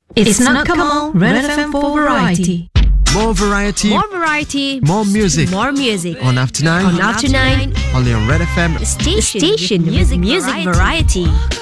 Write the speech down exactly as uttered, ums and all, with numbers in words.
It's not Kamal, Red F M for variety. More variety, More variety, more music. more music. On After Nine, On After Nine, only on Red F M. station, station with music, music variety.